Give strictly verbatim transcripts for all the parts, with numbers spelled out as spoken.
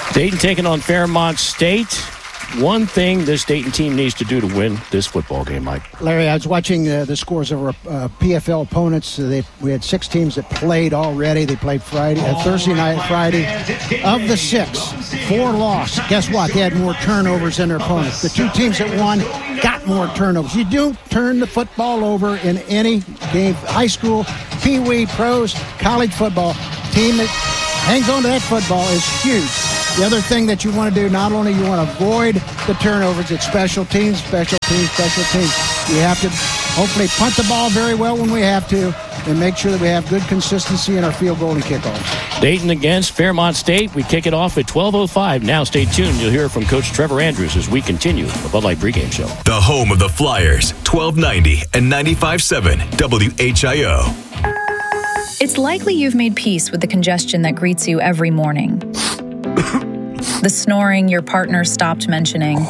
Dayton taking on Fairmont State. One thing this Dayton team needs to do to win this football game, Mike. Larry, I was watching uh, the scores of our uh, P F L opponents. Uh, they, we had six teams that played already. They played Friday, uh, Thursday night, Friday. Of the six, four lost. Guess what? They had more turnovers than their opponents. The two teams that won got more turnovers. You don't turn the football over in any game. High school, Pee Wee, pros, college football. Team that hangs on to that football is huge. The other thing that you want to do, not only you want to avoid the turnovers, it's special teams, special teams, special teams. You have to hopefully punt the ball very well when we have to and make sure that we have good consistency in our field goal and kickoff. Dayton against Fairmont State. We kick it off at twelve oh five. Now stay tuned. You'll hear from Coach Trevor Andrews as we continue the Bud Light pregame show. The home of the Flyers, twelve ninety and ninety-five point seven W H I O. It's likely you've made peace with the congestion that greets you every morning. The snoring your partner stopped mentioning.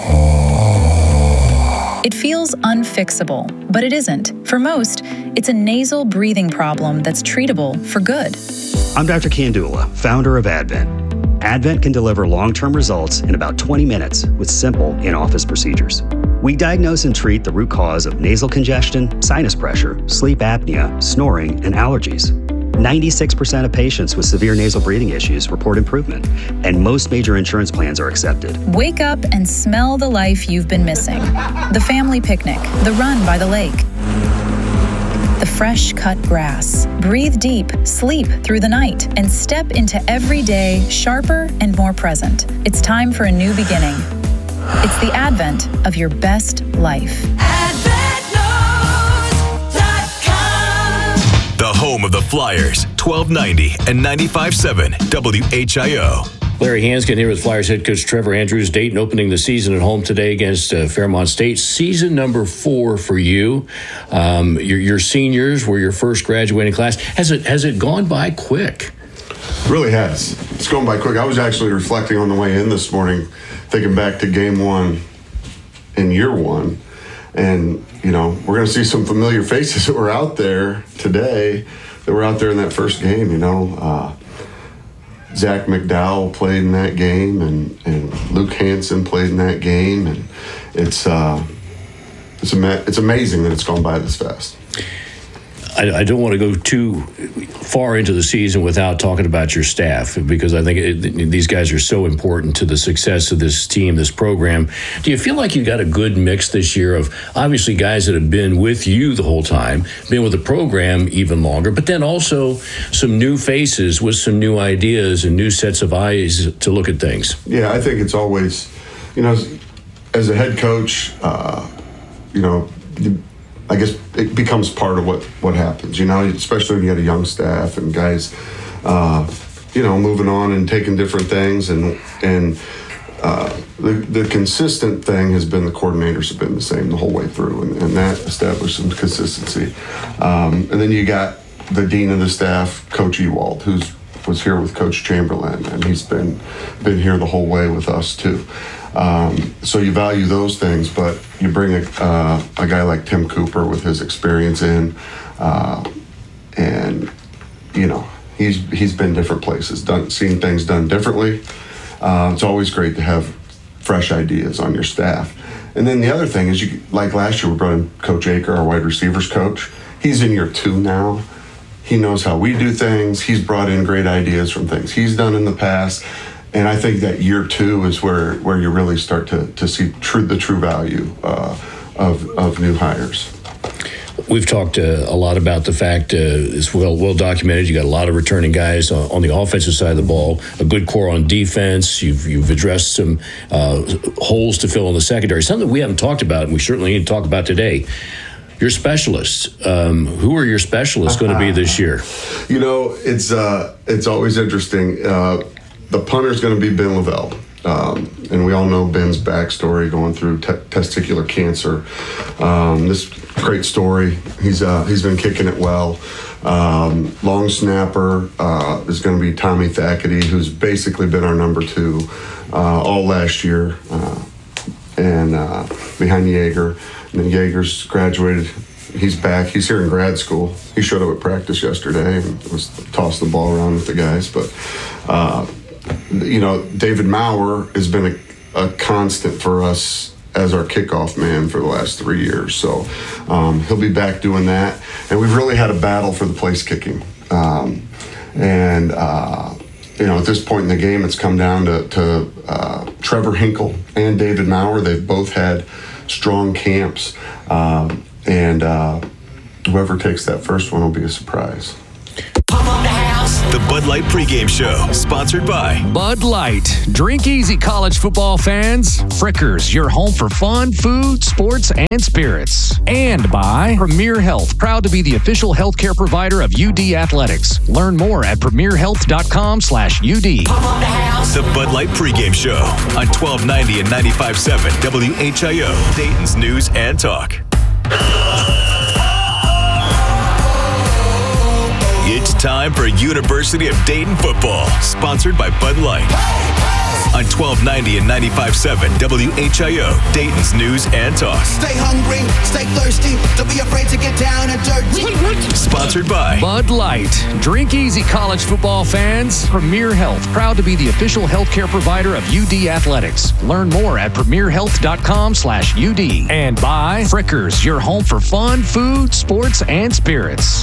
It feels unfixable, but it isn't. For most, it's a nasal breathing problem that's treatable for good. I'm Doctor Kandula, founder of Advent. Advent can deliver long-term results in about twenty minutes with simple in-office procedures. We diagnose and treat the root cause of nasal congestion, sinus pressure, sleep apnea, snoring, and allergies. ninety-six percent of patients with severe nasal breathing issues report improvement, and most major insurance plans are accepted. Wake up and smell the life you've been missing. The family picnic, the run by the lake, the fresh cut grass. Breathe deep, sleep through the night, and step into every day sharper and more present. It's time for a new beginning. It's the advent of your best life. The home of the Flyers, twelve ninety and ninety-five point seven W H I O. Larry Hanskin here with Flyers head coach Trevor Andrews. Dayton opening the season at home today against uh, Fairmont State. Season number four for you. Um, your, your seniors were your first graduating class. Has it has it gone by quick? It really has. It's gone by quick. I was actually reflecting on the way in this morning, thinking back to game one in year one. And, you know, we're going to see some familiar faces that were out there today that were out there in that first game, you know. Uh, Zach McDowell played in that game, and, and Luke Hansen played in that game. And it's uh, it's, ama- it's amazing that it's gone by this fast. I, I don't want to go too far into the season without talking about your staff, because I think it, these guys are so important to the success of this team, this program. Do you feel like you got a good mix this year of obviously guys that have been with you the whole time, been with the program even longer, but then also some new faces with some new ideas and new sets of eyes to look at things? Yeah, I think it's always, you know, as, as a head coach, uh, you know, you, I guess it becomes part of what, what happens, you know, especially when you got a young staff and guys, uh, you know, moving on and taking different things. And and uh, the, the consistent thing has been the coordinators have been the same the whole way through. And, and that established some consistency. Um, and then you got the dean of the staff, Coach Ewald, who's was here with Coach Chamberlain, and he's been been here the whole way with us too. Um, so you value those things, but you bring a, uh, a guy like Tim Cooper with his experience in, uh, and you know he's he's been different places, done seen things done differently. Uh, it's always great to have fresh ideas on your staff. And then the other thing is, you like last year we brought in Coach Aker, our wide receivers coach. He's in year two now. He knows how we do things. He's brought in great ideas from things he's done in the past. And I think that year two is where, where you really start to, to see true, the true value uh, of, of new hires. We've talked uh, a lot about the fact, uh, it's well well documented, you got a lot of returning guys on, on the offensive side of the ball, a good core on defense. You've you've addressed some uh, holes to fill in the secondary, something we haven't talked about and we certainly need to talk about today. Your specialists, um, who are your specialists going to be this year? You know, it's uh, it's always interesting. Uh, the punter's going to be Ben Lavelle. Um, and we all know Ben's backstory going through te- testicular cancer. Um, this great story. He's uh, he's been kicking it well. Um, long snapper uh, is going to be Tommy Thackerty, who's basically been our number two uh, all last year, uh, and uh, behind Yeager. And then Yeager's graduated. He's back. He's here in grad school. He showed up at practice yesterday and was tossing the ball around with the guys. But uh, you know, David Maurer has been a, a constant for us as our kickoff man for the last three years. So um, he'll be back doing that. And we've really had a battle for the place kicking. Um, and, uh, you know, at this point in the game, it's come down to, to uh, Trevor Hinkle and David Maurer. They've both had strong camps. Um, and uh, whoever takes that first one will be a surprise. The Bud Light pregame show, sponsored by Bud Light. Drink easy, college football fans. Frickers, your home for fun, food, sports, and spirits. And by Premier Health, proud to be the official healthcare provider of U D Athletics. Learn more at premierhealth.com slash UD. The Bud Light pregame show on twelve ninety and ninety-five point seven W H I O, Dayton's News and Talk. It's time for University of Dayton football, sponsored by Bud Light. On twelve ninety and ninety-five point seven W H I O, Dayton's News and Talk. Stay hungry, stay thirsty, don't be afraid to get down and dirty. Sponsored by Bud Light. Drink easy, college football fans. Premier Health, proud to be the official healthcare provider of U D Athletics. Learn more at premierhealth.com slash UD. And by Frickers, your home for fun, food, sports, and spirits.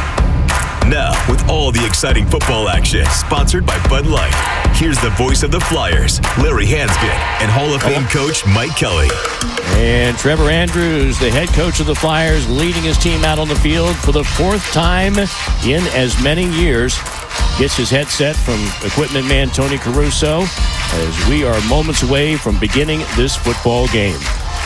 Now, with all the exciting football action, sponsored by Bud Light, here's the voice of the Flyers, Larry Hansgen, and Hall of Fame coach Mike Kelly. And Trevor Andrews, the head coach of the Flyers, leading his team out on the field for the fourth time in as many years, gets his headset from equipment man Tony Caruso as we are moments away from beginning this football game.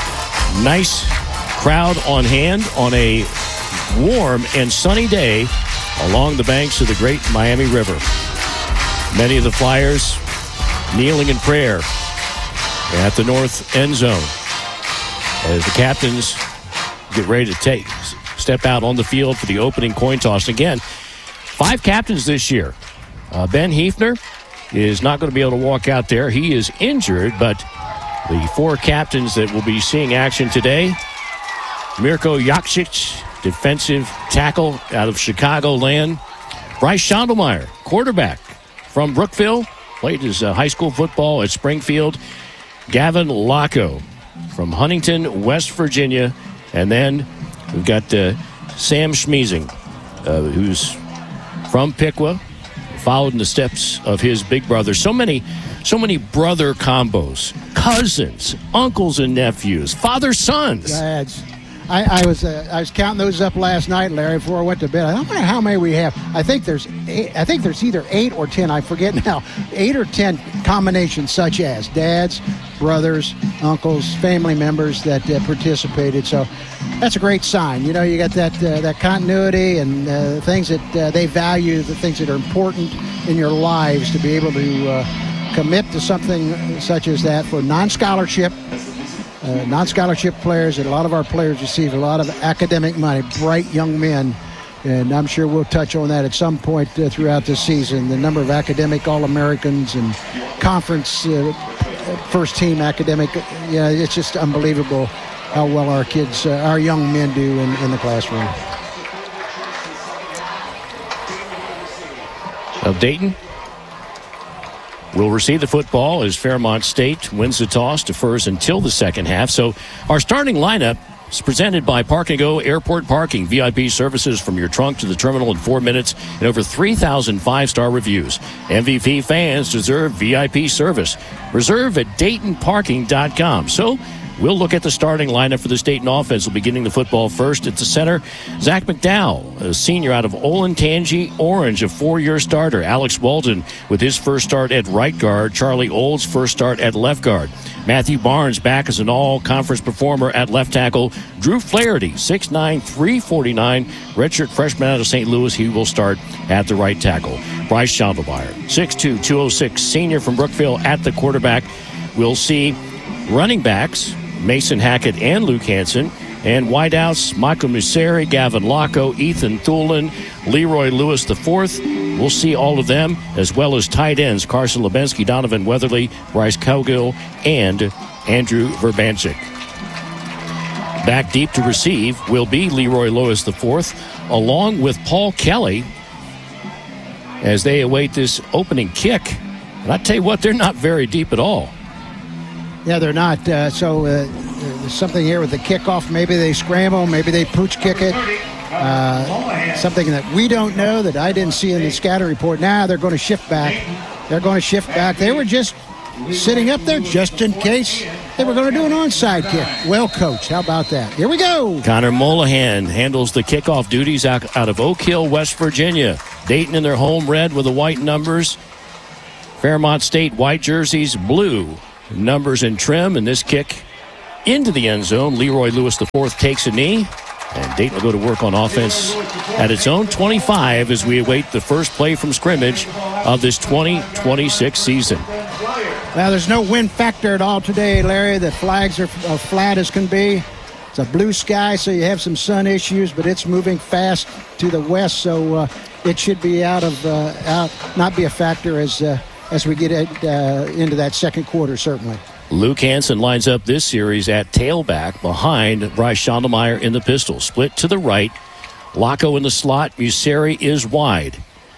Nice crowd on hand on a warm and sunny day along the banks of the great Miami River. Many of the Flyers kneeling in prayer at the north end zone as the captains get ready to take step out on the field for the opening coin toss. Again, five captains this year. Uh, Ben Hefner is not going to be able to walk out there. He is injured, but the four captains that will be seeing action today, Mirko Jaksic, defensive tackle out of Chicagoland. Bryce Schondelmeyer, quarterback from Brookville, played his uh, high school football at Springfield. Gavin Locko from Huntington, West Virginia. And then we've got uh, Sam Schmeezing, uh, who's from Piqua, followed in the steps of his big brother. So many, so many brother combos, cousins, uncles and nephews, father sons. Dads. I, I was uh, I was counting those up last night, Larry, before I went to bed. I don't know how many we have. I think there's eight, I think there's either eight or ten. I forget now. Eight or ten combinations, such as dads, brothers, uncles, family members that uh, participated. So that's a great sign. You know, you got that uh, that continuity and uh, things that uh, they value, the things that are important in your lives, to be able to uh, commit to something such as that for non-scholarship. Uh, non-scholarship players, and a lot of our players receive a lot of academic money, bright young men, and I'm sure we'll touch on that at some point uh, throughout the season. The number of academic All-Americans and conference uh, first-team academic, yeah, it's just unbelievable how well our kids, uh, our young men do in, in the classroom. Well, Dayton will receive the football as Fairmont State wins the toss, defers until the second half. So our starting lineup is presented by Park and Go Airport Parking. V I P services from your trunk to the terminal in four minutes and over three thousand five-star reviews. M V P fans deserve V I P service. Reserve at Dayton Parking dot com. So we'll look at the starting lineup for this Dayton offense. We'll be getting the football first at the center. Zach McDowell, a senior out of Olentangy Orange, a four-year starter. Alex Walden with his first start at right guard. Charlie Olds' first start at left guard. Matthew Barnes back as an all-conference performer at left tackle. Drew Flaherty, six nine, three forty-nine, redshirt freshman out of Saint Louis. He will start at the right tackle. Bryce Schondelmeyer, six two, two oh six, senior from Brookville at the quarterback. We'll see running backs, Mason Hackett and Luke Hansen, and wideouts, Michael Museri, Gavin Locko, Ethan Thulin, Leroy Lewis the fourth. We'll see all of them, as well as tight ends, Carson Lebensky, Donovan Weatherly, Bryce Cowgill, and Andrew Verbanchik. Back deep to receive will be Leroy Lewis the fourth, along with Paul Kelly, as they await this opening kick And I tell you what, they're not very deep at all. Yeah, they're not. Uh, so uh, there's something here with the kickoff. Maybe they scramble. Maybe they pooch kick it. Uh, something that we don't know that I didn't see in the scatter report. Now they're going to shift back. They're going to shift back. They were just sitting up there just in case they were going to do an onside kick. Well coached. How about that? Here we go. Connor Molahan handles the kickoff duties out, out of Oak Hill, West Virginia. Dayton in their home red with the white numbers. Fairmont State white jerseys, blue numbers and trim. And this kick into the end zone. Leroy Lewis the fourth takes a knee. And Dayton will go to work on offense at its own twenty-five as we await the first play from scrimmage of this twenty twenty-six season. Now, there's no wind factor at all today, Larry. The flags are uh, flat as can be. It's a blue sky, so you have some sun issues, but it's moving fast to the west, so uh, it should be out of uh, out, not be a factor as uh, as we get uh, into that second quarter, certainly. Luke Hansen lines up this series at tailback behind Bryce Schondelmeyer in the pistol. Split to the right. Laco in the slot. Museri is wide.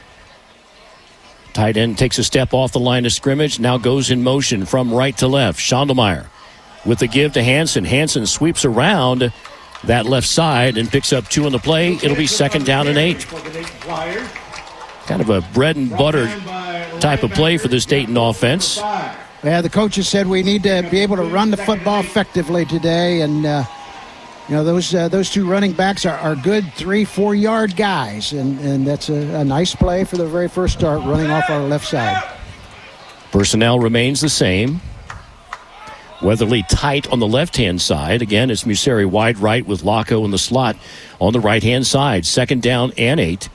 Tight end takes a step off the line of scrimmage. Now goes in motion from right to left. Schondelmeyer with the give to Hansen. Hansen sweeps around that left side and picks up two on the play. It'll be second down and eight. Kind of a bread and butter type of play for this Dayton offense. Yeah, the coaches said we need to be able to run the football effectively today, and uh, you know those uh, those two running backs are, are good three, four yard guys, and, and that's a, a nice play for the very first start, running off our left side. Personnel remains the same. Weatherly tight on the left-hand side. Again, it's Museri wide right with Laco in the slot on the right-hand side. Second down and eight.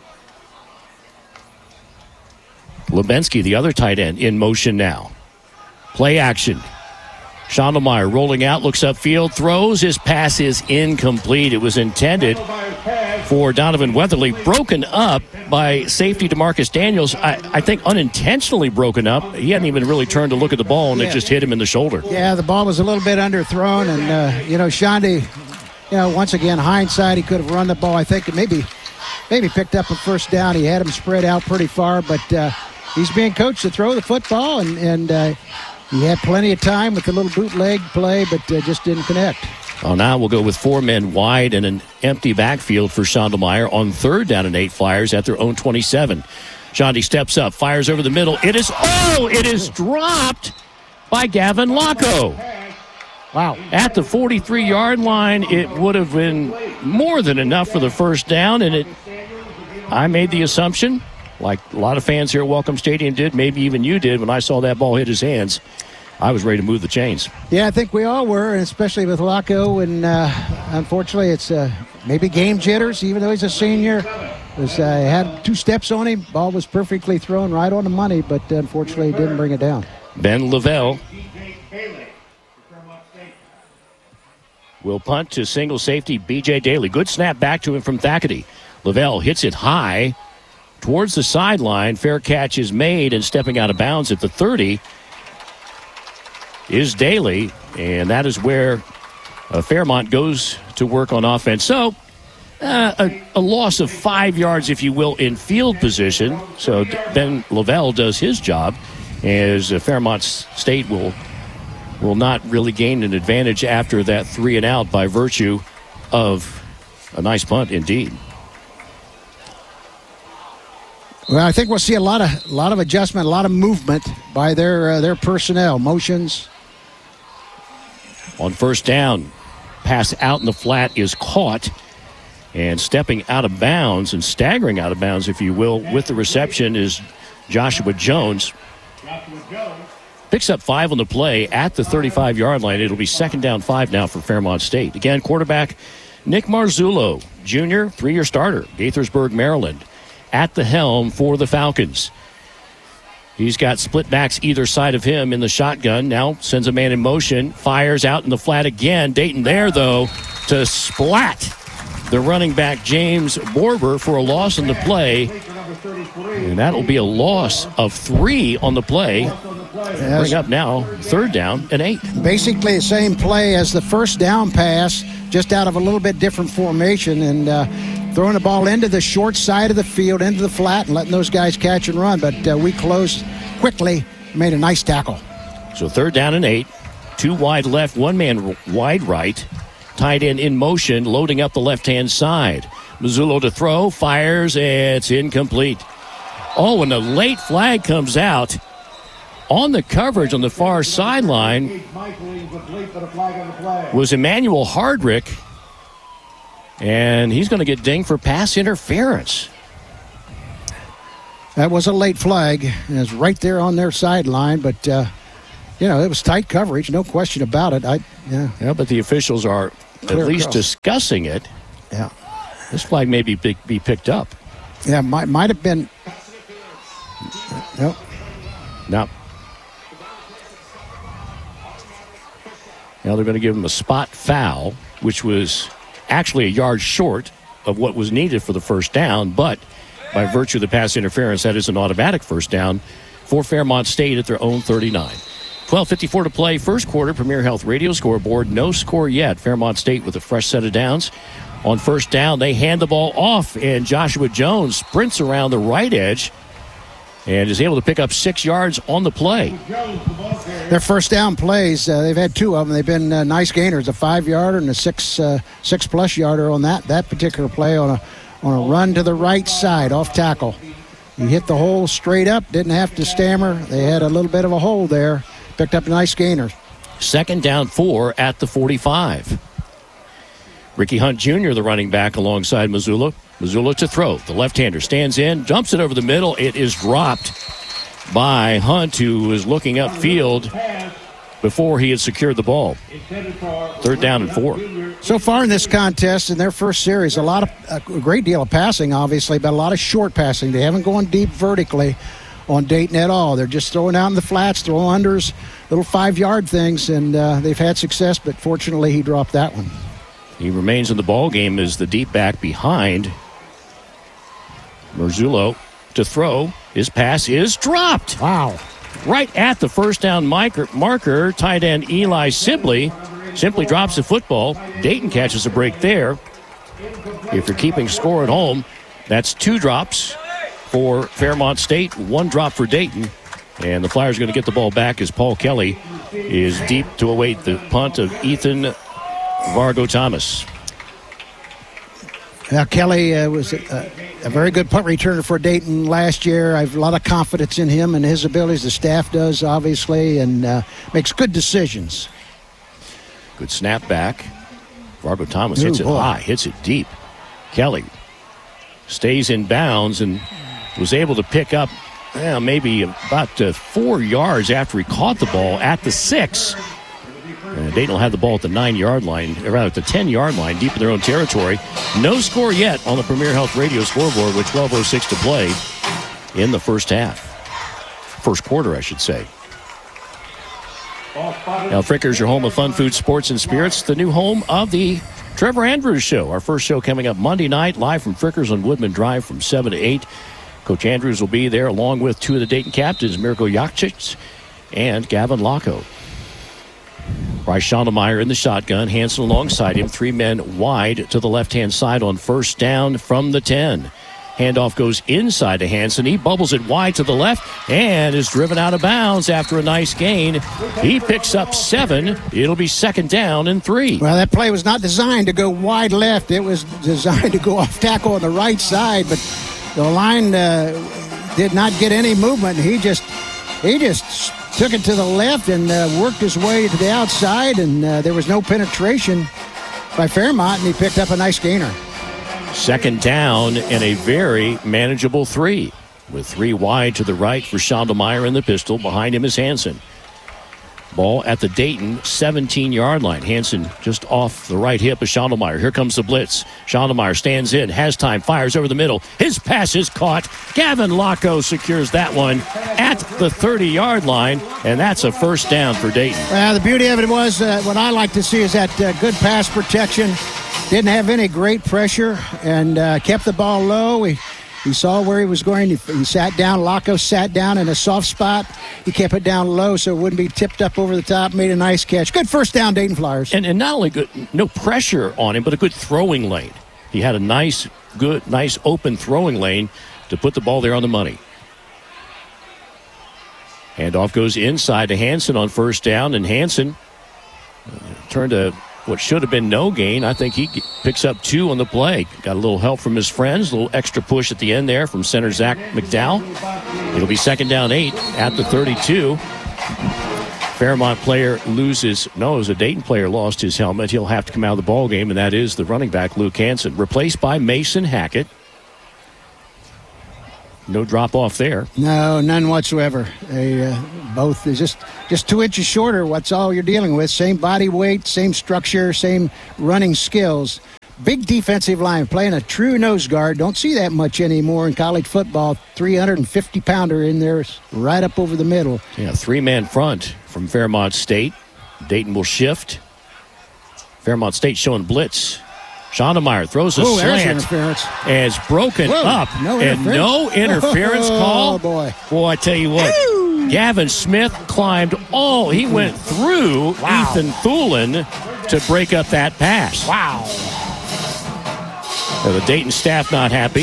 Lubensky, the other tight end, in motion now. Play action. Schondelmeyer rolling out, looks upfield, throws. His pass is incomplete. It was intended for Donovan Weatherly. Broken up by safety DeMarcus Daniels. I, I think unintentionally broken up. He hadn't even really turned to look at the ball, and yeah. It just hit him in the shoulder. Yeah, the ball was a little bit underthrown, and, uh, you know, Shondi, you know, once again, hindsight, he could have run the ball. I think maybe maybe picked up a first down. He had him spread out pretty far, but uh, he's being coached to throw the football, and, and uh, he had plenty of time with the little bootleg play, but uh, just didn't connect. Oh, now we'll go with four men wide and an empty backfield for Schondelmeyer on third down and eight. Flyers at their own twenty-seven. Shondi steps up, fires over the middle. It is, oh, it is dropped by Gavin Laco. Wow. At the forty-three yard line, it would have been more than enough for the first down, and it. I made the assumption, like a lot of fans here at Welcome Stadium did, maybe even you did, when I saw that ball hit his hands, I was ready to move the chains. Yeah, I think we all were, especially with Laco, and uh, unfortunately it's uh, maybe game jitters, even though he's a senior. Was, uh, had two steps on him, ball was perfectly thrown right on the money, but unfortunately didn't bring it down. Ben Lavelle will punt to single safety B J Daly. Good snap back to him from Thackerty. Lavelle hits it high towards the sideline. Fair catch is made, and stepping out of bounds at the thirty is Daly, and that is where uh, Fairmont goes to work on offense. So uh, a, a loss of five yards, if you will, in field position. So Ben Lavelle does his job, as uh, Fairmont State will will not really gain an advantage after that three and out by virtue of a nice punt indeed. Well, I think we'll see a lot of a lot of adjustment, a lot of movement by their uh, their personnel, motions. On first down, pass out in the flat is caught, and stepping out of bounds and staggering out of bounds, if you will, with the reception is Joshua Jones. Picks up five on the play at the thirty-five yard line. It'll be second down five now for Fairmont State. Again, quarterback Nick Marzullo, junior, three-year starter, Gaithersburg, Maryland, at the helm for the Falcons. He's got split backs either side of him in the shotgun. Now sends a man in motion, fires out in the flat again. Dayton there, though, to splat the running back James Borber for a loss on the play. And that'll be a loss of three on the play. Yes. Bring up now third down and eight. Basically the same play as the first down pass, just out of a little bit different formation, and uh, throwing the ball into the short side of the field, into the flat, and letting those guys catch and run. But uh, we closed quickly made a nice tackle. So third down and eight. Two wide left, one man wide right. Tight end in motion, loading up the left-hand side. Mazzullo to throw, fires, and it's incomplete. Oh, and the late flag comes out on the coverage on the far sideline was Emmanuel Hardrick, and he's going to get dinged for pass interference. That was a late flag. It was right there on their sideline, but, uh, you know, it was tight coverage, no question about it. I, yeah. yeah, but the officials are Clear at least across. discussing it. Yeah. This flag may be, be picked up. Yeah, might, might have been. Nope. No. Now they're going to give him a spot foul, which was actually a yard short of what was needed for the first down, but by virtue of the pass interference, that is an automatic first down for Fairmont State at their own thirty-nine. twelve fifty-four to play, first quarter, Premier Health Radio scoreboard. No score yet. Fairmont State with a fresh set of downs. On first down, they hand the ball off, and Joshua Jones sprints around the right edge and is able to pick up six yards on the play. Their first down plays, uh, they've had two of them. They've been uh, nice gainers, a five-yarder and a six, uh, six-plus yarder on that that particular play on a on a run to the right side off tackle. He hit the hole straight up, didn't have to stammer. They had a little bit of a hole there. Picked up a nice gainer. Second down four at the forty-five. Ricky Hunt Junior, the running back, alongside Mazzullo. Mazzullo to throw. The left-hander stands in, dumps it over the middle. It is dropped by Hunt, who was looking upfield before he had secured the ball. Third down and four. So far in this contest, in their first series, a lot of a great deal of passing, obviously, but a lot of short passing. They haven't gone deep vertically on Dayton at all. They're just throwing out in the flats, throwing unders, little five-yard things, and uh, they've had success, but fortunately he dropped that one. He remains in the ball game as the deep back behind. Marzullo to throw. His pass is dropped. Wow. Right at the first down marker, marker tight end Eli Sibley simply drops the football. Dayton catches a break there. If you're keeping score at home, that's two drops for Fairmont State, one drop for Dayton. And the Flyers are going to get the ball back as Paul Kelly is deep to await the punt of Ethan Vargo Thomas. Now, Kelly uh, was a, a very good punt returner for Dayton last year. I have a lot of confidence in him and his abilities. The staff does, obviously, and uh, makes good decisions. Good snap back. Vargo Thomas hits Ooh, it boy. high, hits it deep. Kelly stays in bounds and was able to pick up well, maybe about uh, four yards after he caught the ball at the six. Uh, Dayton will have the ball at the nine-yard line, or rather at the ten-yard line, deep in their own territory. No score yet on the Premier Health Radio scoreboard with twelve oh six to play in the first half. First quarter, I should say. Now, Frickers, your home of fun, food, sports, and spirits. The new home of the Trevor Andrews Show. Our first show coming up Monday night, live from Frickers on Woodman Drive from seven to eight. Coach Andrews will be there along with two of the Dayton captains, Mirko Jakcic and Gavin Locko. Bryce Schondelmeyer in the shotgun. Hansen alongside him. Three men wide to the left-hand side on first down from the ten. Handoff goes inside to Hansen. He bubbles it wide to the left and is driven out of bounds after a nice gain. He picks up seven. It'll be second down and three. Well, that play was not designed to go wide left. It was designed to go off tackle on the right side, but the line uh, did not get any movement. He just he just took it to the left and uh, worked his way to the outside, and uh, there was no penetration by Fairmont, and he picked up a nice gainer. Second down and a very manageable three, with three wide to the right for Schondelmeyer in the pistol. Behind him is Hansen. Ball at the Dayton seventeen-yard line. Hansen just off the right hip of Schondelmeyer. Here comes the blitz. Schondelmeyer stands in, has time, fires over the middle. His pass is caught. Gavin Locko secures that one at the thirty-yard line, and that's a first down for Dayton. Well, the beauty of it was, uh, what I like to see is that uh, good pass protection. Didn't have any great pressure and uh, kept the ball low. He, he saw where he was going. He, he sat down. Locko sat down in a soft spot. He kept it down low so it wouldn't be tipped up over the top. Made a nice catch. Good first down, Dayton Flyers. And, and not only good, no pressure on him, but a good throwing lane. He had a nice, good, nice open throwing lane to put the ball there on the money. Handoff goes inside to Hansen on first down, and Hansen uh, turned a what should have been no gain. I think he picks up two on the play. Got a little help from his friends, a little extra push at the end there from center Zach McDowell. It'll be second down eight at the thirty-two. Fairmont player loses, no, it was a Dayton player lost his helmet. He'll have to come out of the ball game, and that is the running back, Luke Hansen, replaced by Mason Hackett. No drop off there. No, none whatsoever. They uh, both is just just two inches shorter. What's all you're dealing with? Same body weight, same structure, same running skills. Big defensive line playing a true nose guard. Don't see that much anymore in college football. three hundred fifty pounder in there, right up over the middle. Yeah, three-man front from Fairmont State. Dayton will shift. Fairmont State showing blitz. Schondemeyer throws a Ooh, slant interference. as broken Whoa, up. no and no interference oh, call. Oh, boy. Boy, I tell you what. Woo! Gavin Smith climbed all. He went through wow. Ethan Thulin to break up that pass. Wow. So the Dayton staff not happy.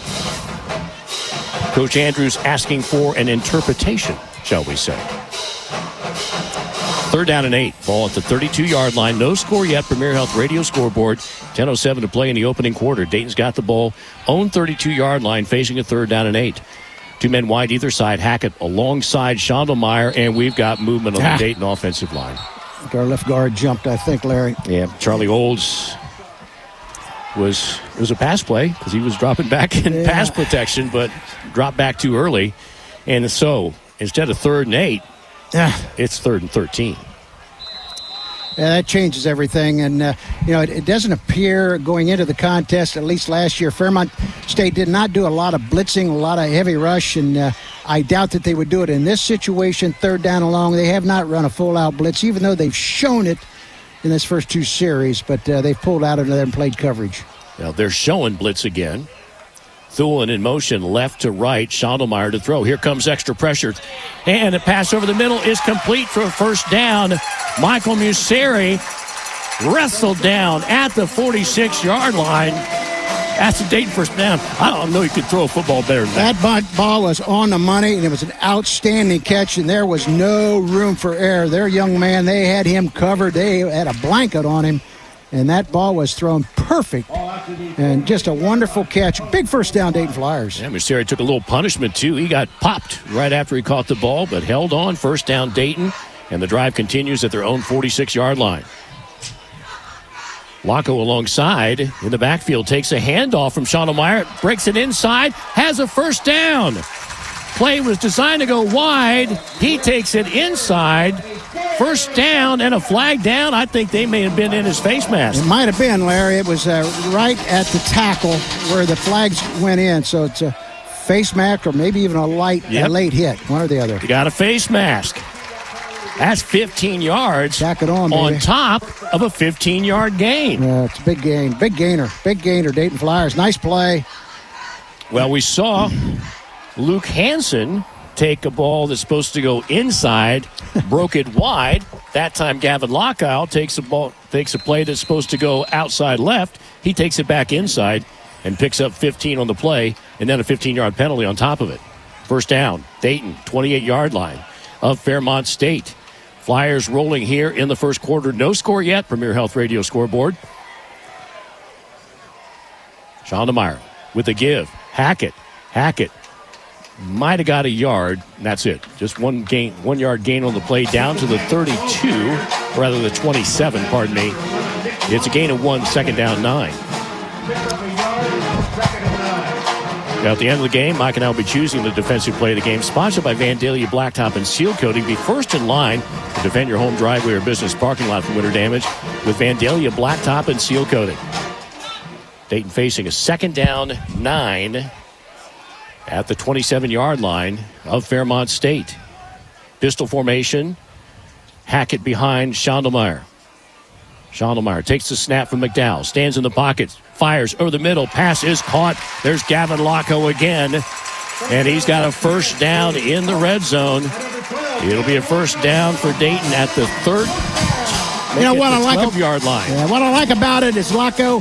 Coach Andrews asking for an interpretation, shall we say. Third down and eight. Ball at the thirty-two-yard line. No score yet. Premier Health Radio scoreboard. ten oh seven to play in the opening quarter. Dayton's got the ball. Own thirty-two-yard line, facing a third down and eight. Two men wide either side. Hackett alongside Schondemeyer, and we've got movement on ah. the Dayton offensive line. Our left guard jumped, I think, Larry. Yeah, Charlie Olds was it was a pass play because he was dropping back in yeah. pass protection, but dropped back too early. And so instead of third and eight, yeah. it's third and thirteen. Yeah, that changes everything. And, uh, you know, it, it doesn't appear going into the contest, at least last year, Fairmont State did not do a lot of blitzing, a lot of heavy rush, and uh, I doubt that they would do it in this situation, third down and long. They have not run a full-out blitz, even though they've shown it in this first two series, but uh, they've pulled out of there and played coverage. Now they're showing blitz again. Thulin in motion, left to right. Schondemeyer to throw. Here comes extra pressure. And a pass over the middle is complete for a first down. Michael Museri wrestled down at the forty-six-yard line. That's a Dayton first down. I don't know you could throw a football better than that. That ball was on the money, and it was an outstanding catch, and there was no room for error. Their young man, they had him covered. They had a blanket on him, and that ball was thrown perfect. And just a wonderful catch. Big first down, Dayton Flyers. Yeah, Museri took a little punishment, too. He got popped right after he caught the ball, but held on. First down, Dayton. And the drive continues at their own forty-six-yard line. Laco alongside in the backfield takes a handoff from Schondemeyer, breaks it inside, has a first down. Play was designed to go wide. He takes it inside. First down and a flag down. I think they may have been in his face mask. It might have been, Larry. It was uh, right at the tackle where the flags went in. So it's a face mask or maybe even a light, yep. a late hit, one or the other. You got a face mask. That's fifteen yards Tack it on, on top of a fifteen-yard gain. Yeah, it's a big gain. Big gainer. Big gainer, Dayton Flyers. Nice play. Well, we saw Luke Hansen take a ball that's supposed to go inside, broke it wide. That time Gavin Lockwood takes a ball, takes a play that's supposed to go outside left. He takes it back inside and picks up fifteen on the play, and then a fifteen-yard penalty on top of it. First down, Dayton, twenty-eight-yard line of Fairmont State. Flyers rolling here in the first quarter. No score yet. Premier Health Radio scoreboard. Schondemeyer with the give. Hackett. Hackett might have got a yard. And that's it. Just one gain, one yard gain on the play down to the thirty-two, rather the twenty-seven, pardon me. It's a gain of one, second down, nine. Now, at the end of the game, Mike and I will be choosing the defensive play of the game, sponsored by Vandalia Blacktop and Seal Coating. Be first in line to defend your home driveway or business parking lot from winter damage with Vandalia Blacktop and Seal Coating. Dayton facing a second down, nine at the twenty-seven-yard line of Fairmont State. Pistol formation. Hackett behind Schondemeyer. Schondemeyer takes the snap from McDowell, stands in the pocket, fires over the middle, pass is caught. There's Gavin Laco again, and he's got a first down in the red zone. It'll be a first down for Dayton at the third, you know what I like twelve-yard line. Yeah, what I like about it is Laco,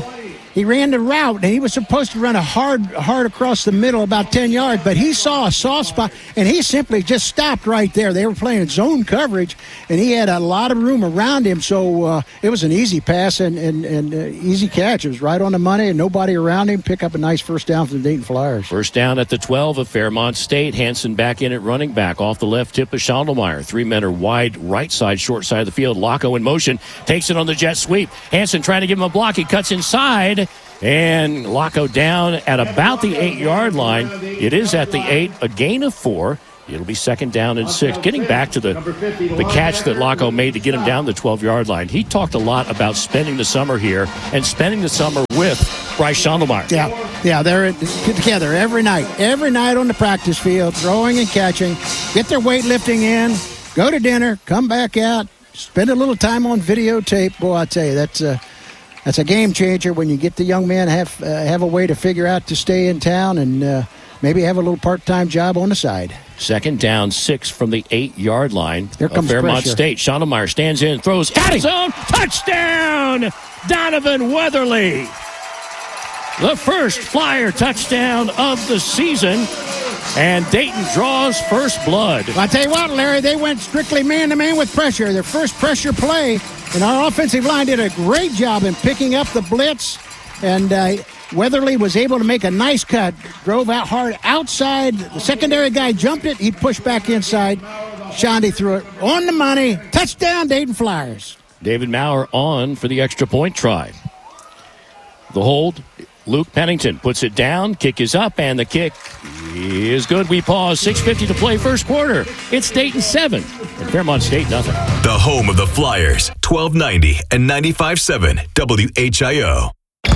he ran the route, and he was supposed to run a hard, hard across the middle, about ten yards, but he saw a soft spot, and he simply just stopped right there. They were playing zone coverage, and he had a lot of room around him, so uh, it was an easy pass and, and, and uh, easy catch. It was right on the money, and nobody around him. Pick up a nice first down for the Dayton Flyers. First down at the twelve of Fairmont State. Hansen back in at running back off the left tip of Schondelmeyer. Three men are wide right side, short side of the field. Locko in motion, takes it on the jet sweep. Hansen trying to give him a block. He cuts inside. And Locko down at about the eight-yard line. It is at the eight, a gain of four. It'll be second down and six. Getting back to the, the catch that Locko made to get him down the twelve-yard line. He talked a lot about spending the summer here and spending the summer with Bryce Schondelmeyer. Yeah, yeah, they're together every night. Every night on the practice field, throwing and catching. Get their weightlifting in, go to dinner, come back out, spend a little time on videotape. Boy, I tell you, that's a... Uh, That's a game changer when you get the young men have uh, have a way to figure out to stay in town and uh, maybe have a little part-time job on the side. Second down, six from the eight-yard line Here comes of Fairmont pressure. State. Schondelmeyer stands in, throws end zone, touchdown! Donovan Weatherly. The first Flyer touchdown of the season, and Dayton draws first blood. Well, I tell you what, Larry, they went strictly man-to-man with pressure. Their first pressure play, and our offensive line did a great job in picking up the blitz, and uh, Weatherly was able to make a nice cut, drove out hard outside. The secondary guy jumped it. He pushed back inside. Shondy threw it on the money. Touchdown, Dayton Flyers. David Maurer on for the extra point try. The hold, Luke Pennington puts it down. Kick is up, and the kick is good. We pause. six fifty to play first quarter. It's Dayton seven and Fairmont State nothing. The home of the Flyers, twelve ninety and ninety-five point seven W H I O.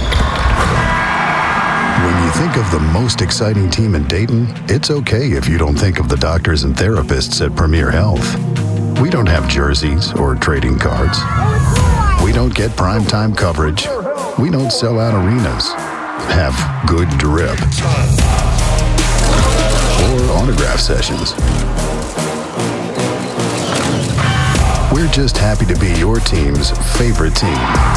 When you think of the most exciting team in Dayton, it's okay if you don't think of the doctors and therapists at Premier Health. We don't have jerseys or trading cards. We don't get primetime coverage. We don't sell out arenas, have good drip, or autograph sessions. We're just happy to be your team's favorite team.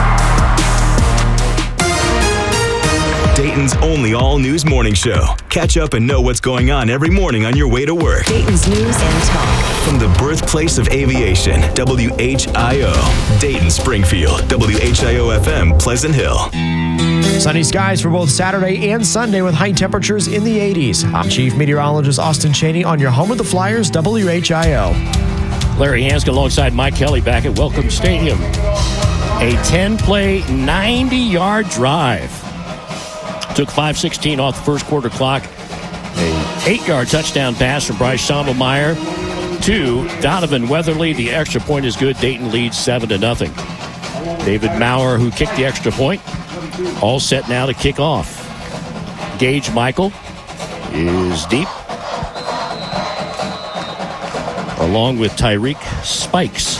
Dayton's only all-news morning show. Catch up and know what's going on every morning on your way to work. Dayton's News and Talk. From the birthplace of aviation, W H I O. Dayton, Springfield, W H I O F M, Pleasant Hill. Sunny skies for both Saturday and Sunday with high temperatures in the eighties. I'm Chief Meteorologist Austin Cheney on your home of the Flyers, W H I O. Larry Hanskin alongside Mike Kelly back at Welcome Stadium. A ten-play, ninety-yard drive. Took five sixteen off the first quarter clock. A eight-yard touchdown pass from Bryce Schondelmeyer to Donovan Weatherly. The extra point is good. Dayton leads seven to nothing. David Maurer, who kicked the extra point, all set now to kick off. Gage Michael is deep, along with Tyreek Spikes.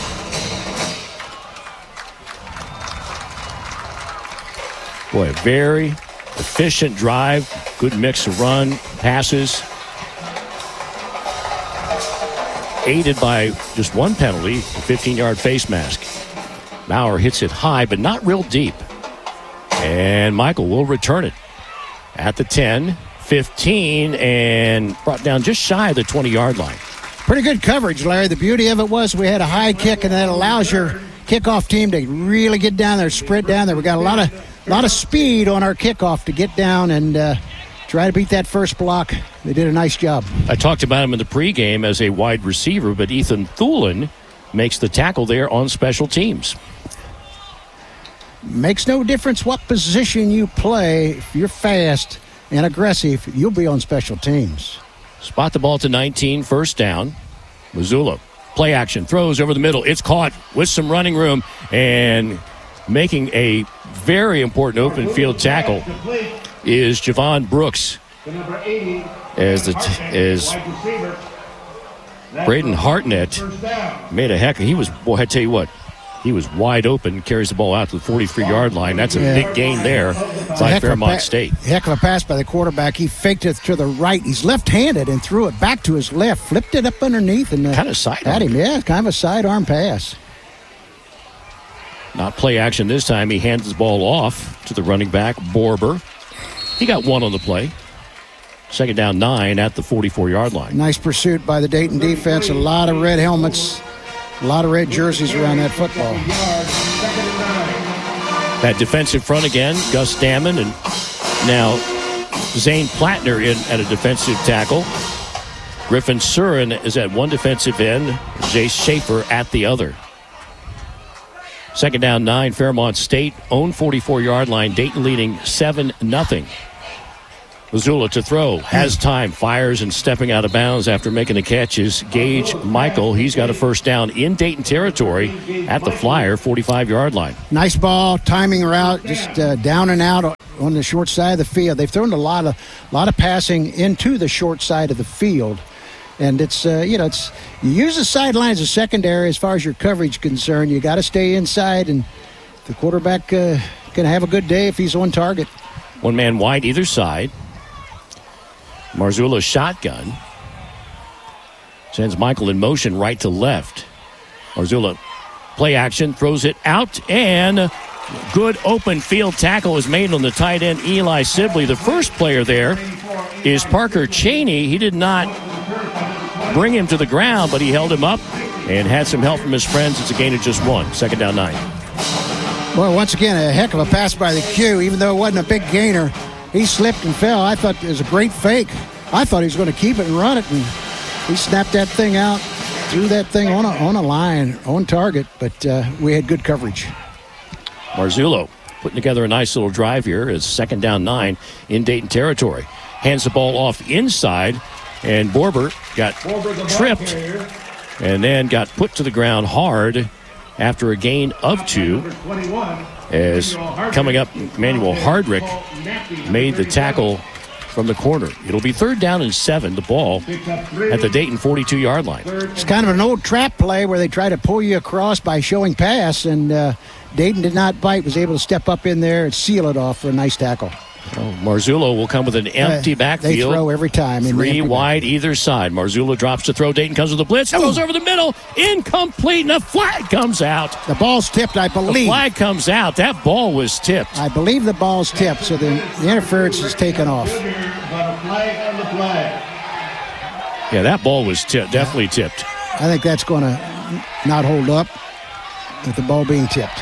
Boy, a very efficient drive, good mix of run, passes. Aided by just one penalty, a fifteen-yard face mask. Maurer hits it high, but not real deep. And Michael will return it at the ten, fifteen, and brought down just shy of the twenty-yard line. Pretty good coverage, Larry. The beauty of it was we had a high kick, and that allows your kickoff team to really get down there, spread down there. We got a lot of a lot of speed on our kickoff to get down and uh, try to beat that first block. They did a nice job. I talked about him in the pregame as a wide receiver, but Ethan Thulin makes the tackle there on special teams. Makes no difference what position you play. If you're fast and aggressive, you'll be on special teams. Spot the ball to nineteen, first down. Missoula, play action, throws over the middle. It's caught with some running room, and making a very important open field tackle is Javon Brooks. As the t- as Braden Hartnett made a heck of, he was, boy, I tell you what, he was wide open, carries the ball out to the forty-three-yard line. That's a yeah. big gain there by Fairmont pa- State. Heck of a pass by the quarterback. He faked it to the right. He's left-handed and threw it back to his left, flipped it up underneath, and uh, kind of sidearm. Had him, yeah, kind of a sidearm pass. Not play action this time. He hands the ball off to the running back, Borber. He got one on the play. Second down, nine at the forty-four-yard line. Nice pursuit by the Dayton defense. A lot of red helmets, a lot of red jerseys around that football. That defensive front again, Gus Damon, and now Zane Plattner in at a defensive tackle. Griffin Surin is at one defensive end. Jace Schaefer at the other. Second down, nine, Fairmont State, own forty-four-yard line. Dayton leading seven nothing. Missoula to throw, has time, fires, and stepping out of bounds after making the catch is Gage Michael. He's got a first down in Dayton territory at the Flyer forty-five-yard line. Nice ball, timing route, just uh, down and out on the short side of the field. They've thrown a lot of lot of passing into the short side of the field. And it's, uh, you know, it's you use the sideline as a secondary as far as your coverage concerned. You got to stay inside, and the quarterback uh, can have a good day if he's on target. One man wide either side. Marzullo shotgun. Sends Michael in motion right to left. Marzullo play action, throws it out, and good open field tackle is made on the tight end, Eli Sibley. The first player there is Parker Cheney. He did not bring him to the ground, but he held him up and had some help from his friends. It's a gain of just one. Second down, nine. Well, once again, a heck of a pass by the Q. Even though it wasn't a big gainer, he slipped and fell. I thought it was a great fake. I thought he was going to keep it and run it, and he snapped that thing out, threw that thing on a, on a line, on target, but uh, we had good coverage. Marzullo putting together a nice little drive here. It's second down, nine in Dayton territory. Hands the ball off inside, and Borber got tripped and then got put to the ground hard after a gain of two. As coming up, Emmanuel Hardrick made the tackle from the corner. It'll be third down and seven, the ball at the Dayton forty-two-yard line. It's kind of an old trap play where they try to pull you across by showing pass, and uh, Dayton did not bite, was able to step up in there and seal it off for a nice tackle. Well, Marzullo will come with an empty uh, backfield. They throw every time. Three wide back. Either side. Marzullo drops to throw. Dayton comes with a blitz. Goes over the middle. Incomplete. And the flag comes out. The ball's tipped, I believe. The flag comes out. That ball was tipped. I believe the ball's tipped, so the, the interference is taken off. Yeah, that ball was tipped. Definitely tipped. I think that's going to not hold up with the ball being tipped.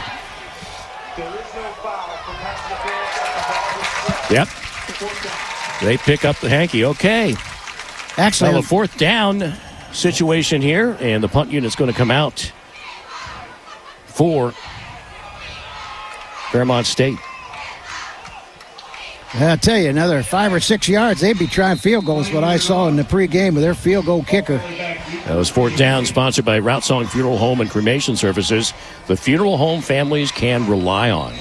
Yep. They pick up the hanky. Okay. Actually, well, a fourth down situation here, and the punt unit's going to come out for Fairmont State. I'll tell you, another five or six yards, they'd be trying field goals, what I saw in the pregame with their field goal kicker. That was fourth down, sponsored by Route Song Funeral Home and Cremation Services, the funeral home families can rely on.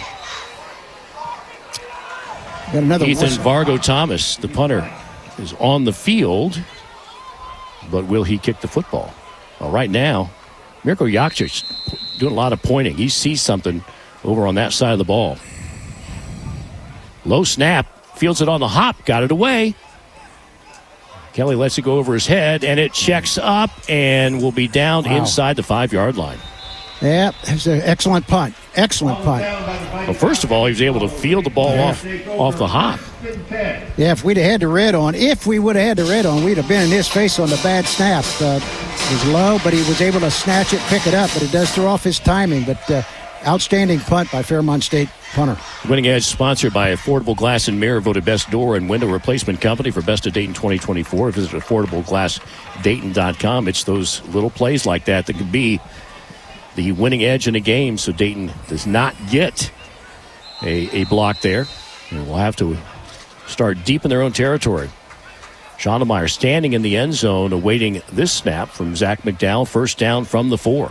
Got another Ethan whistle. Vargo Thomas, the punter, is on the field, but will he kick the football? Well, right now, Mirko Jakcic doing a lot of pointing. He sees something over on that side of the ball. Low snap, fields it on the hop, got it away. Kelly lets it go over his head, and it checks up and will be down Wow. inside the five-yard line. Yeah, it was an excellent punt. Excellent punt. Well, first of all, he was able to field the ball Yeah. off off the hop. Yeah, if we'd have had the red on, if we would have had the red on, we'd have been in his face on the bad snap. Uh, it was low, but he was able to snatch it, pick it up, but it does throw off his timing. But uh, outstanding punt by Fairmont State punter. Winning Edge, sponsored by Affordable Glass and Mirror, voted best door and window replacement company for Best of Dayton twenty twenty-four. Visit affordable glass dayton dot com. It's those little plays like that that could be the winning edge in a game, so Dayton does not get a, a block there. And we'll have to start deep in their own territory. Schondemeyer standing in the end zone awaiting this snap from Zach McDowell. First down from the four.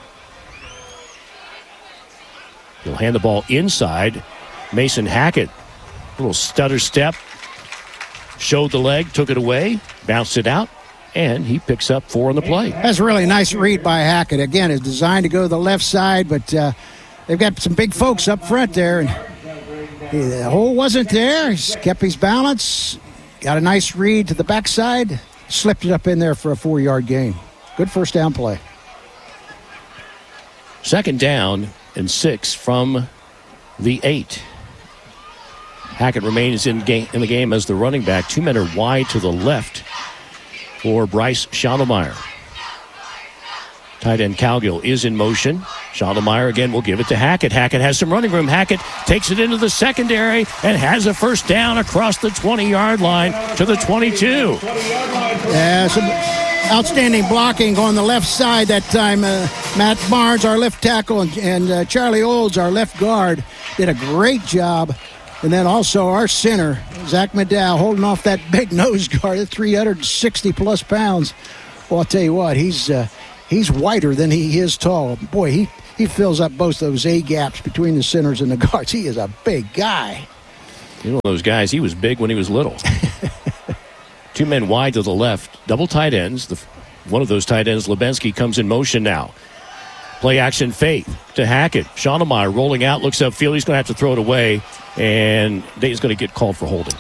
He'll hand the ball inside. Mason Hackett, little stutter step, showed the leg, took it away, bounced it out, and he picks up four on the play. That's a really nice read by Hackett. Again, it's designed to go to the left side, but uh, they've got some big folks up front there, and he, the hole wasn't there. He's kept his balance, got a nice read to the backside, slipped it up in there for a four-yard gain. Good first down play. Second down and six from the eight. Hackett remains in, game, in the game as the running back. Two men are wide to the left for Bryce Schottelmeyer. Tight end Cowgill is in motion. Schottelmeyer again will give it to Hackett. Hackett has some running room. Hackett takes it into the secondary and has a first down across the twenty-yard line to the twenty-two. Yeah, some outstanding blocking on the left side that time. Uh, Matt Barnes, our left tackle, and, and uh, Charlie Olds, our left guard, did a great job. And then also our center, Zach McDowell, holding off that big nose guard at three hundred sixty plus pounds. Well, I'll tell you what, he's uh, he's wider than he is tall. Boy, he, he fills up both those A gaps between the centers and the guards. He is a big guy. He's one of those guys, he was big when he was little. Two men wide to the left, double tight ends. The, one of those tight ends, Lebensky, comes in motion now. Play action fake to Hackett. Schottelmeyer rolling out, looks upfield. He's going to have to throw it away, and Dayton's going to get called for holding.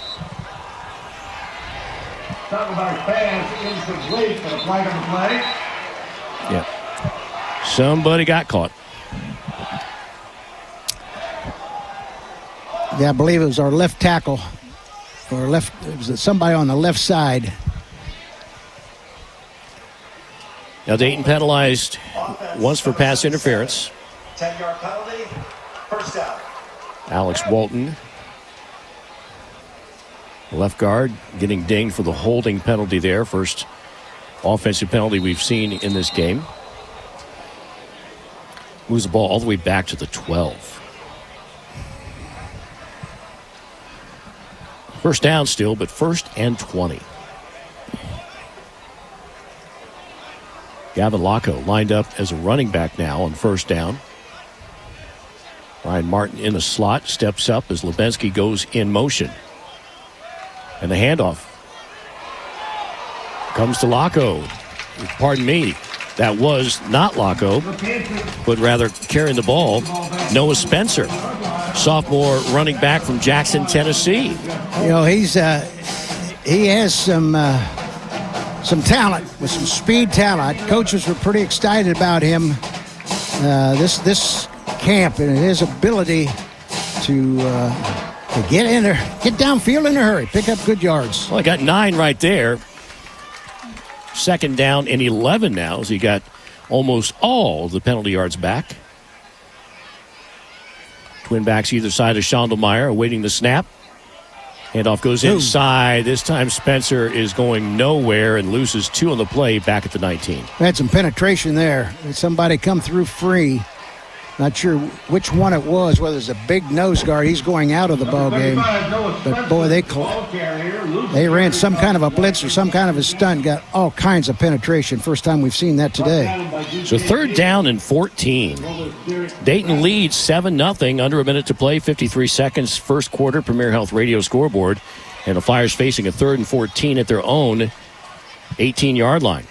Yeah. Somebody got caught. Yeah, I believe it was our left tackle. Or left, it was somebody on the left side. Now Dayton penalized once for pass interference. ten-yard penalty, first down. Alex Walton, left guard, getting dinged for the holding penalty there. First offensive penalty we've seen in this game. Moves the ball all the way back to the twelve. First down still, but first and twenty. Gavin Locko lined up as a running back now on first down. Ryan Martin in the slot, steps up as Lebensky goes in motion. And the handoff comes to Locko. Pardon me, that was not Locko, but rather carrying the ball, Noah Spencer, sophomore running back from Jackson, Tennessee. You know, he's uh, he has some uh, some talent, with some speed talent. Coaches were pretty excited about him uh, this this camp and his ability to uh, to get in there, get downfield in a hurry, pick up good yards. Well, I got nine right there. Second down and eleven now as he got almost all the penalty yards back. Twin backs either side of Schottelmeyer awaiting the snap. Handoff goes inside. This time Spencer is going nowhere and loses two on the play back at the nineteen. Had some penetration there. Had somebody come through free. Not sure which one it was, whether it's a big nose guard. He's going out of the ball game. But, boy, they they ran some kind of a blitz or some kind of a stunt. Got all kinds of penetration. First time we've seen that today. So third down and fourteen. Dayton leads seven nothing. Under a minute to play, fifty-three seconds. First quarter, Premier Health Radio scoreboard. And the Flyers facing a third and fourteen at their own eighteen-yard line.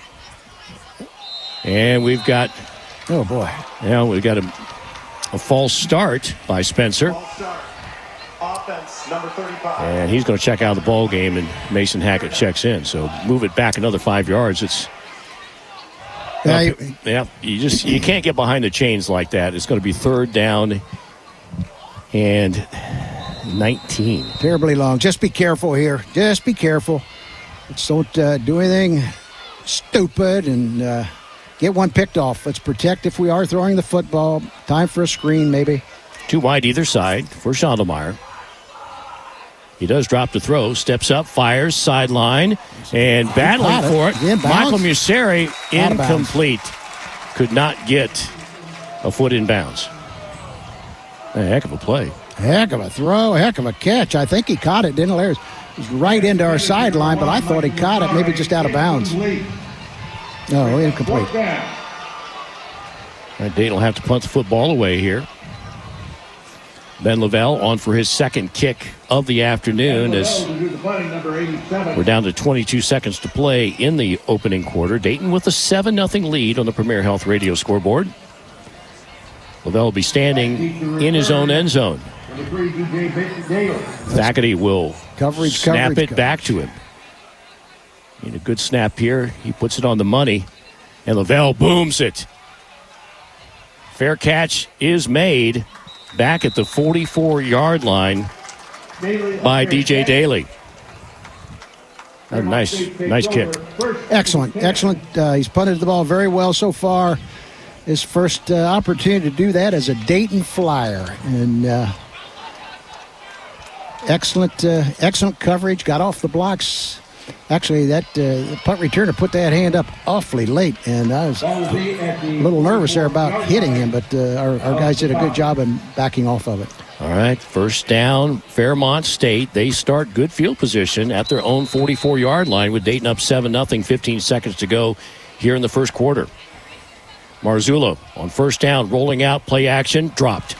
And we've got... Oh, boy. Yeah, we've got a, a false start by Spencer. Offense, number thirty-five. And he's going to check out of the ball game, and Mason Hackett checks in. So move it back another five yards. It's yeah, uh, you, yeah, you just you can't get behind the chains like that. It's going to be third down and nineteen. Terribly long. Just be careful here. Just be careful. Let's don't uh, do anything stupid and uh, get one picked off. Let's protect if we are throwing the football. Time for a screen, maybe. Too wide either side for Schottelmeyer. He does drop the throw, steps up, fires, sideline, and battling for it. Michael Museri, incomplete. Could not get a foot in bounds. A heck of a play. Heck of a throw, heck of a catch. I think he caught it, didn't Larry? It was right into our sideline, but I thought he caught it, maybe just out of bounds. No, incomplete. All right, Dayton will have to punt the football away here. Ben Lavelle on for his second kick of the afternoon as we're down to twenty-two seconds to play in the opening quarter. Dayton with a seven nothing lead on the Premier Health Radio scoreboard. Lavelle will be standing in his own end zone. Thackerty will coverage, snap coverage, it coverage. back to him. Need a good snap here. He puts it on the money, and Lavelle booms it. Fair catch is made back at the forty-four-yard line by D J Daly. A nice, nice kick. Excellent, excellent. Uh, he's punted the ball very well so far. His first uh, opportunity to do that as a Dayton Flyer. And uh, excellent, uh, excellent coverage. Got off the blocks. Actually, that uh, punt returner put that hand up awfully late, and I was a little nervous there about hitting him, but uh, our, our guys did a good job in backing off of it. All right, first down, Fairmont State. They start good field position at their own forty-four-yard line with Dayton up seven nothing, fifteen seconds to go here in the first quarter. Marzullo on first down, rolling out, play action, dropped.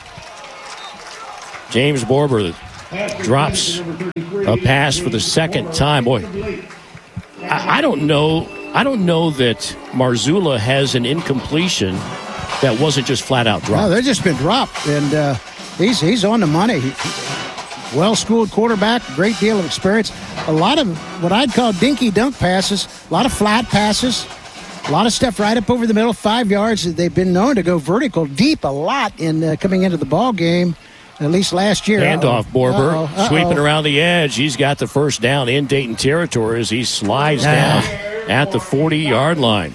James Borber drops a pass for the second time. Boy, I, I don't know. I don't know that Marzullo has an incompletion that wasn't just flat out dropped. No, they've just been dropped, and uh, he's he's on the money. He, well-schooled quarterback, great deal of experience. A lot of what I'd call dinky dunk passes, a lot of flat passes, a lot of stuff right up over the middle, five yards. They've been known to go vertical deep a lot in uh, coming into the ball game. At least last year. Handoff, Borber, Uh-oh. Uh-oh. sweeping around the edge. He's got the first down in Dayton territory as he slides down at the forty-yard line.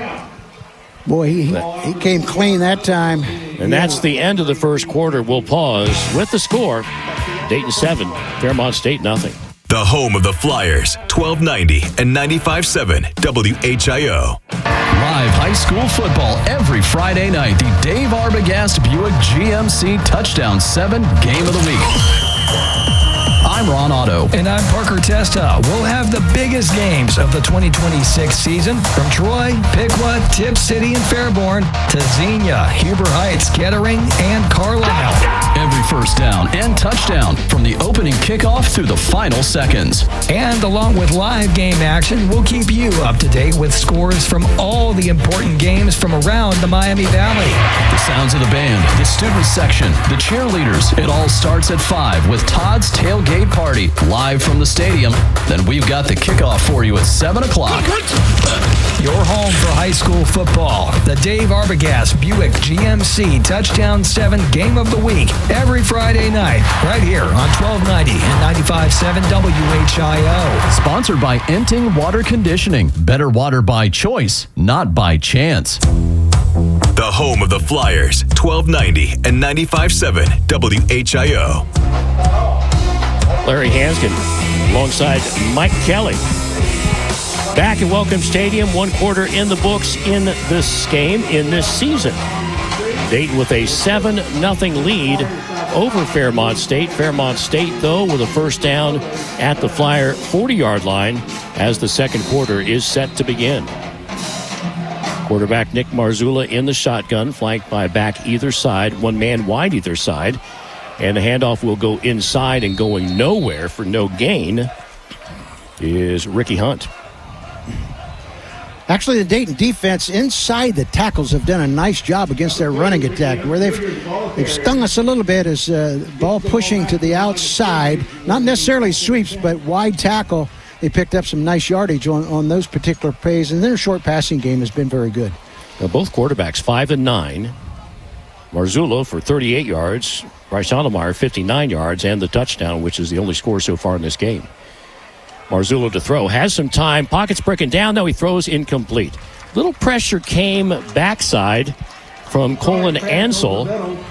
Boy, he, he came clean that time. And that's the end of the first quarter. We'll pause with the score. Dayton seven, Fairmont State nothing. The home of the Flyers, twelve ninety and ninety-five point seven W H I O. Live high school football every Friday night. The Dave Arbogast Buick G M C Touchdown seven Game of the Week. I'm Ron Otto. And I'm Parker Testa. We'll have the biggest games of the twenty twenty-six season from Troy, Piqua, Tipp City, and Fairborn to Xenia, Huber Heights, Kettering, and Carlisle. Every first down and touchdown from the opening kickoff through the final seconds. And along with live game action, we'll keep you up to date with scores from all the important games from around the Miami Valley. The sounds of the band, the student section, the cheerleaders. It all starts at five with Todd's Tailgate Party live from the stadium. Then we've got the kickoff for you at seven o'clock. Your home for high school football. The Dave Arbogast Buick G M C Touchdown seven Game of the Week. Every Friday night, right here on twelve ninety and ninety-five point seven W H I O. Sponsored by Enting Water Conditioning. Better water by choice, not by chance. The home of the Flyers, twelve ninety and ninety-five point seven W H I O. Larry Hanskin alongside Mike Kelly. Back at Welcome Stadium, one quarter in the books in this game, in this season. Dayton with a seven nothing lead over Fairmont State. Fairmont State, though, with a first down at the Flyer forty-yard line as the second quarter is set to begin. Quarterback Nick Marzullo in the shotgun, flanked by back either side, one man wide either side. And the handoff will go inside, and going nowhere for no gain is Ricky Hunt. Actually, the Dayton defense inside the tackles have done a nice job against their running attack, where they've they've stung us a little bit as uh, ball pushing to the outside. Not necessarily sweeps, but wide tackle. They picked up some nice yardage on, on those particular plays, and their short passing game has been very good. Now, both quarterbacks, five and nine. Marzullo for thirty-eight yards. Bryce Ottelmeyer, fifty-nine yards, and the touchdown, which is the only score so far in this game. Marzullo to throw. Has some time. Pockets breaking down, though. He throws incomplete. Little pressure came backside from Colin Ansel.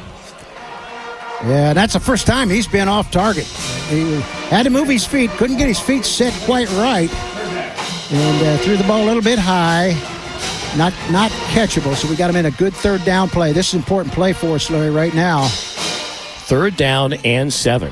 Yeah, that's the first time he's been off target. He had to move his feet. Couldn't get his feet set quite right. And uh, threw the ball a little bit high. Not not catchable, so we got him in a good third down play. This is an important play for us, Larry, right now. Third down and seven.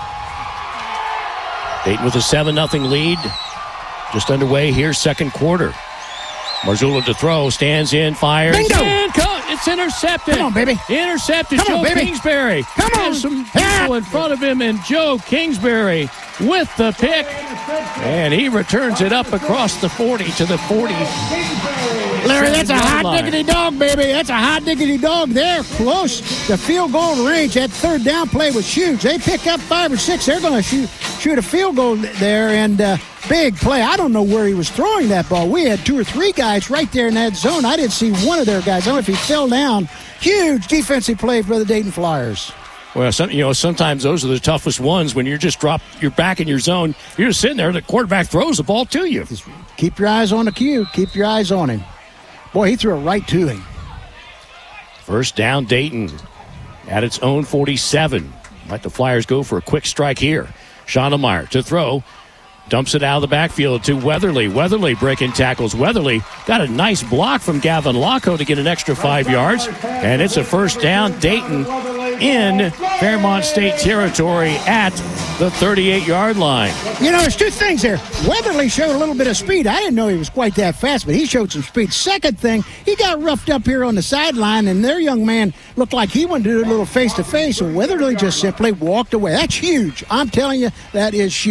Dayton with a seven nothing lead. Just underway here, second quarter. Marzullo to throw, stands in, fires. Bingo! And co- it's intercepted. Come on, baby. Intercepted. Come Joe on, baby. Kingsbury. Come on. Has some people in front of him, and Joe Kingsbury with the pick. And he returns it up across the forty to the forty. Larry, that's a hot line. diggity dog, baby. That's a hot diggity dog there. Close to field goal range. That third down play was huge. They pick up five or six. They're going to shoot shoot a field goal there, and uh, big play. I don't know where he was throwing that ball. We had two or three guys right there in that zone. I didn't see one of their guys. I don't know if he fell down. Huge defensive play for the Dayton Flyers. Well, some, you know, sometimes those are the toughest ones when you're just dropped, you're back in your zone. You're just sitting there, the quarterback throws the ball to you. Just keep your eyes on the cue. Keep your eyes on him. Boy, he threw it right to him. First down, Dayton at its own forty-seven. Let the Flyers go for a quick strike here. Schondelmeyer to throw. Dumps it out of the backfield to Weatherly. Weatherly breaking tackles. Weatherly got a nice block from Gavin Locko to get an extra five yards. And it's a first down. Dayton in Fairmont State territory at the thirty-eight-yard line. You know, there's two things there. Weatherly showed a little bit of speed. I didn't know he was quite that fast, but he showed some speed. Second thing, he got roughed up here on the sideline, and their young man looked like he wanted to do a little face-to-face, and Weatherly just simply walked away. That's huge. I'm telling you, that is huge.